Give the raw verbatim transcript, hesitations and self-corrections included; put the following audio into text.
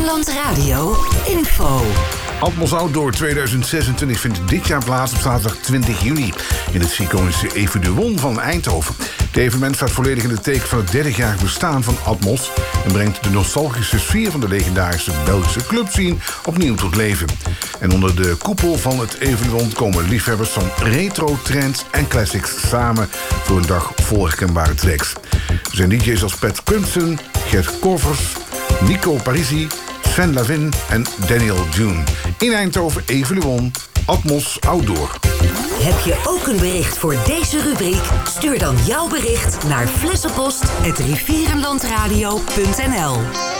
Rivierenland Radio info. Atmos Outdoor tweeduizend zesentwintig vindt dit jaar plaats op zaterdag twintig juni... in het iconische Eveduon van Eindhoven. Het evenement staat volledig in het teken van het dertigjarig bestaan van Atmos... en brengt de nostalgische sfeer van de legendarische Belgische clubscene opnieuw tot leven. En onder de koepel van het Eveduon komen liefhebbers van retro, trends en classics samen... voor een dag vol herkenbare tracks. Er zijn D J's als Pat Crimson, Gert Korvers, Nico Parisi... Sven Lavin en Daniel June. In Eindhoven, Eveduon, Atmos Outdoor. Heb je ook een bericht voor deze rubriek? Stuur dan jouw bericht naar flessenpost at rivierenlandradio punt n l.